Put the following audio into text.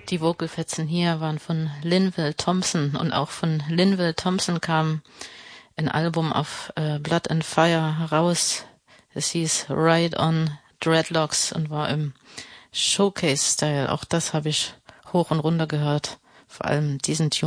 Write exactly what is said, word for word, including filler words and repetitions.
Die Vocalfetzen hier waren von Linval Thompson und auch von Linval Thompson kam ein Album auf äh, Blood and Fire heraus. Es hieß Ride on Dreadlocks und war im Showcase-Style. Auch das habe ich hoch und runter gehört. Vor allem diesen Tune.